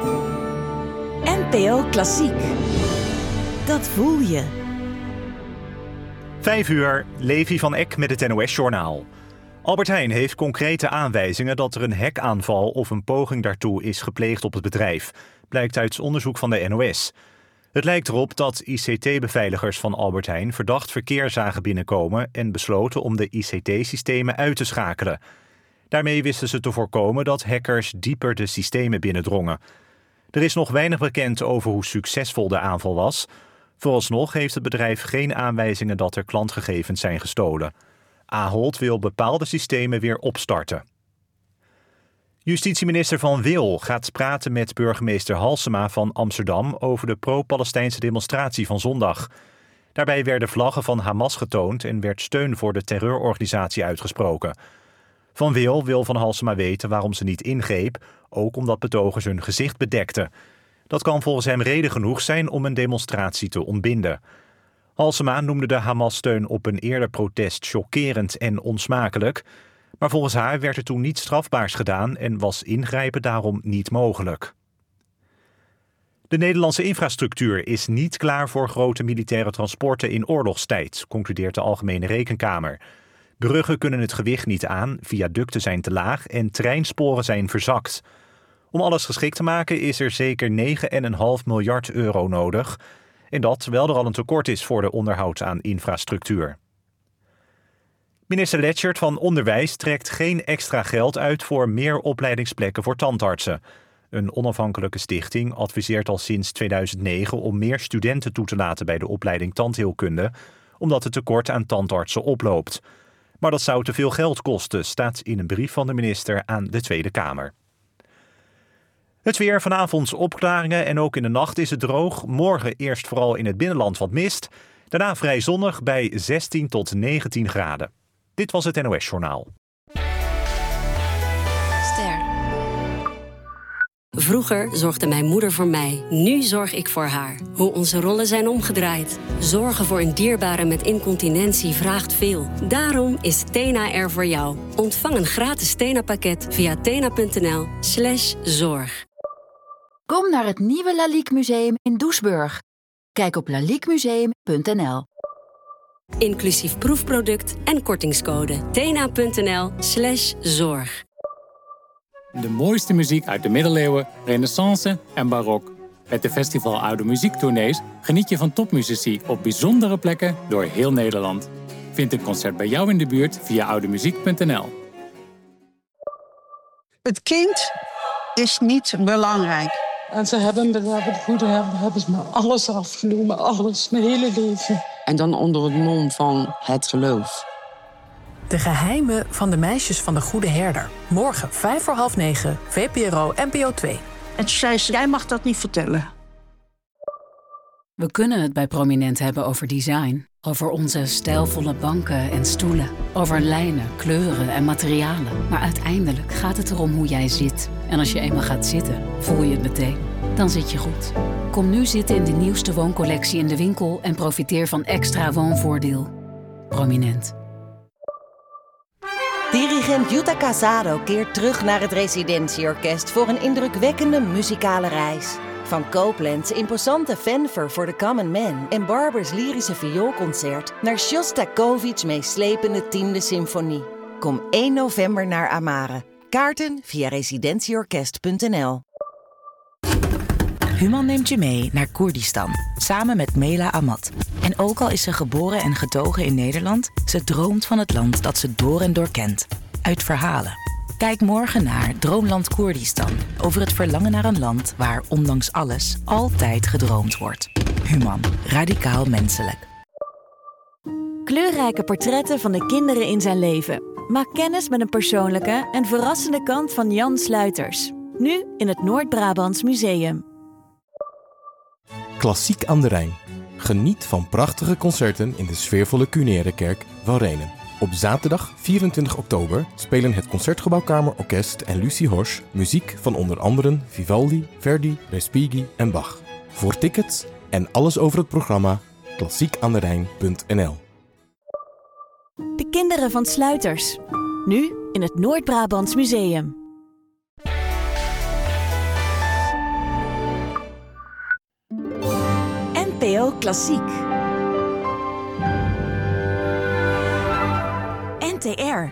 NPO Klassiek. Dat voel je. 5:00, Levi van Eck met het NOS-journaal. Albert Heijn heeft concrete aanwijzingen dat er een hackaanval of een poging daartoe is gepleegd op het bedrijf, blijkt uit onderzoek van de NOS. Het lijkt erop dat ICT-beveiligers van Albert Heijn verdacht verkeer zagen binnenkomen en besloten om de ICT-systemen uit te schakelen. Daarmee wisten ze te voorkomen dat hackers dieper de systemen binnendrongen. Er is nog weinig bekend over hoe succesvol de aanval was. Vooralsnog heeft het bedrijf geen aanwijzingen dat er klantgegevens zijn gestolen. Ahold wil bepaalde systemen weer opstarten. Justitieminister Van Wil gaat praten met burgemeester Halsema van Amsterdam over de pro-Palestijnse demonstratie van zondag. Daarbij werden vlaggen van Hamas getoond en werd steun voor de terreurorganisatie uitgesproken. Van Wil wil van Halsema weten waarom ze niet ingreep, ook omdat betogers hun gezicht bedekten. Dat kan volgens hem reden genoeg zijn om een demonstratie te ontbinden. Halsema noemde de Hamas-steun op een eerder protest chockerend en onsmakelijk. Maar volgens haar werd er toen niets strafbaars gedaan en was ingrijpen daarom niet mogelijk. De Nederlandse infrastructuur is niet klaar voor grote militaire transporten in oorlogstijd, concludeert de Algemene Rekenkamer. Bruggen kunnen het gewicht niet aan, viaducten zijn te laag en treinsporen zijn verzakt. Om alles geschikt te maken is er zeker 9,5 miljard euro nodig. En dat terwijl er al een tekort is voor de onderhoud aan infrastructuur. Minister Letchert van Onderwijs trekt geen extra geld uit voor meer opleidingsplekken voor tandartsen. Een onafhankelijke stichting adviseert al sinds 2009 om meer studenten toe te laten bij de opleiding tandheelkunde, omdat het tekort aan tandartsen oploopt. Maar dat zou te veel geld kosten, staat in een brief van de minister aan de Tweede Kamer. Het weer, vanavond opklaringen en ook in de nacht is het droog. Morgen eerst vooral in het binnenland wat mist. Daarna vrij zonnig bij 16 tot 19 graden. Dit was het NOS-journaal. Ster. Vroeger zorgde mijn moeder voor mij. Nu zorg ik voor haar. Hoe onze rollen zijn omgedraaid. Zorgen voor een dierbare met incontinentie vraagt veel. Daarom is Tena er voor jou. Ontvang een gratis Tena-pakket via tena.nl/zorg. Kom naar het nieuwe Lalique Museum in Doesburg. Kijk op laliquemuseum.nl. Inclusief proefproduct en kortingscode. tena.nl/zorg. De mooiste muziek uit de middeleeuwen, renaissance en barok. Met de Festival Oude Muziektournees geniet je van topmuzici op bijzondere plekken door heel Nederland. Vind een concert bij jou in de buurt via oudemuziek.nl. Het kind is niet belangrijk. En ze hebben ze me alles afgenomen, alles, mijn hele leven. En dan onder het mom van het geloof. De geheimen van de meisjes van de Goede Herder. Morgen 9:05, VPRO NPO 2. En toen zei ze, jij mag dat niet vertellen. We kunnen het bij Prominent hebben over design. Over onze stijlvolle banken en stoelen. Over lijnen, kleuren en materialen. Maar uiteindelijk gaat het erom hoe jij zit. En als je eenmaal gaat zitten, voel je het meteen. Dan zit je goed. Kom nu zitten in de nieuwste wooncollectie in de winkel en profiteer van extra woonvoordeel. Prominent. Dirigent Jutta Casado keert terug naar het Residentieorkest voor een indrukwekkende muzikale reis. Van Copland's imposante fanfare voor The Common Man en Barbers lyrische vioolconcert naar Shostakovich's meeslepende 10e symfonie. Kom 1 november naar Amare. Kaarten via residentieorkest.nl. Human neemt je mee naar Koerdistan, samen met Mela Ahmad. En ook al is ze geboren en getogen in Nederland, ze droomt van het land dat ze door en door kent. Uit verhalen. Kijk morgen naar Droomland Koerdistan, over het verlangen naar een land waar, ondanks alles, altijd gedroomd wordt. Human, radicaal menselijk. Kleurrijke portretten van de kinderen in zijn leven. Maak kennis met een persoonlijke en verrassende kant van Jan Sluiters. Nu in het Noord-Brabants Museum. Klassiek aan de Rijn. Geniet van prachtige concerten in de sfeervolle Cunerekerk van Rhenen. Op zaterdag 24 oktober spelen het Concertgebouwkamerorkest en Lucie Horsch muziek van onder andere Vivaldi, Verdi, Respighi en Bach. Voor tickets en alles over het programma klassiekaanderijn.nl. De kinderen van Sluiters. Nu in het Noord-Brabants Museum. NPO Klassiek. NTR.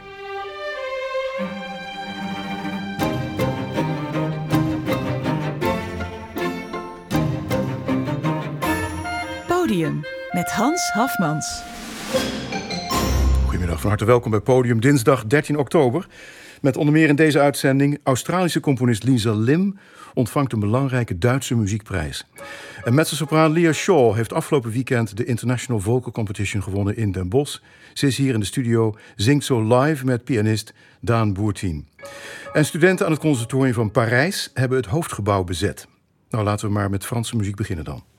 Podium met Hans Hafmans. Goedemiddag, van harte welkom bij Podium, dinsdag 13 oktober. Met onder meer in deze uitzending Australische componist Lisa Lim ontvangt een belangrijke Duitse muziekprijs. En mezzosopraan Leah Shaw heeft afgelopen weekend de International Vocal Competition gewonnen in Den Bosch. Ze is hier in de studio, zingt zo live met pianist Daan Boertien. En studenten aan het conservatorium van Parijs hebben het hoofdgebouw bezet. Nou, laten we maar met Franse muziek beginnen dan.